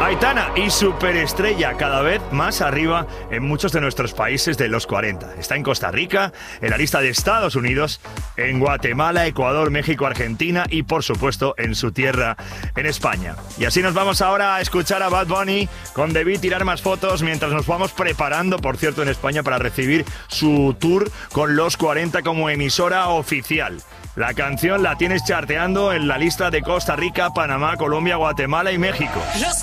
Aitana y superestrella cada vez más arriba en muchos de nuestros países de los 40. Está en Costa Rica, en la lista de Estados Unidos, en Guatemala, Ecuador, México, Argentina y por supuesto en su tierra, en España. Y así nos vamos ahora a escuchar a Bad Bunny con Debí tirar más fotos mientras nos vamos preparando, por cierto, en España para recibir su tour con los 40 como emisora oficial. La canción la tienes charteando en la lista de Costa Rica, Panamá, Colombia, Guatemala y México. Los